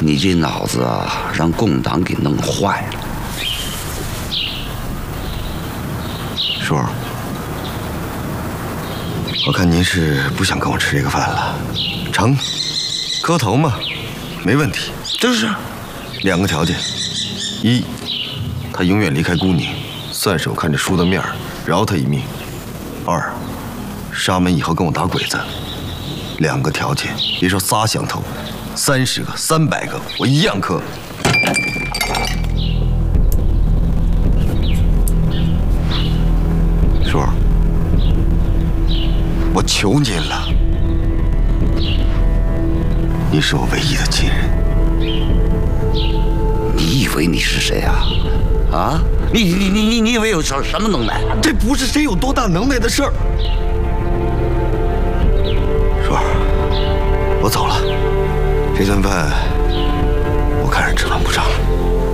你这脑子啊，让共党给弄坏了。 叔，我看您是不想跟我吃这个饭了。成，磕头嘛，没问题。 这是 2个条件：一，他永远离开孤宁，算是我看着叔的面儿，饶他一命；二，沙门以后跟我打鬼子。2个条件，别说仨响头，30个、300个，我一样磕。叔，我求您了，你是我唯一的亲人。 你以为你是谁啊？啊？你以为有什么能耐？ 这不是谁有多大能耐的事儿。叔，我走了，这顿饭